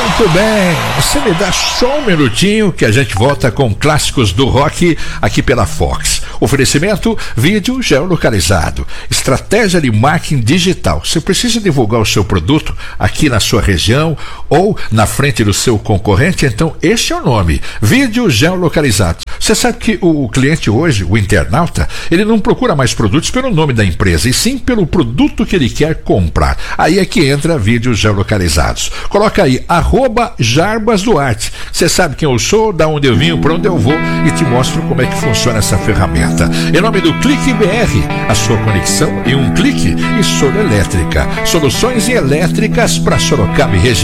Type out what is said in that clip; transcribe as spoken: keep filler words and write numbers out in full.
Muito bem, você me dá só um minutinho que a gente volta com clássicos do rock aqui pela Fox. Oferecimento, vídeo geolocalizado, estratégia de marketing digital. Você precisa divulgar o seu produto aqui na sua região ou na frente do seu concorrente, então este é o nome, vídeo geolocalizado. Você sabe que o cliente hoje, o internauta, ele não procura mais produtos pelo nome da empresa, e sim pelo produto que ele quer comprar. Aí é que entra vídeos geolocalizados. Coloca aí, arroba Jarbas Duarte. Você sabe quem eu sou, da onde eu vim, para onde eu vou, e te mostro como é que funciona essa ferramenta. Em nome do Clique B R, a sua conexão em um clique, e Solo Elétrica. Soluções elétricas para Sorocaba e região.